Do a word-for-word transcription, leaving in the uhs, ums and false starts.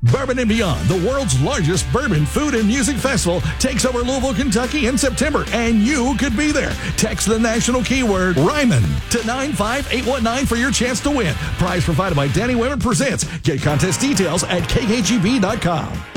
Bourbon and Beyond, the world's largest bourbon food and music festival, takes over Louisville, Kentucky in September, and you could be there. Text the national keyword Ryman to nine five eight one nine for your chance to win. Prize provided by Danny Women Presents. Get contest details at K K G B dot com.